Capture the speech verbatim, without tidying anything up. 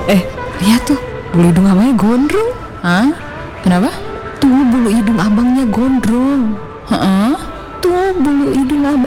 Eh, lihat tuh, bulu hidung abangnya gondrong. Hah? Kenapa? Tuh bulu hidung abangnya gondrong. Heeh. Tuh bulu hidung abang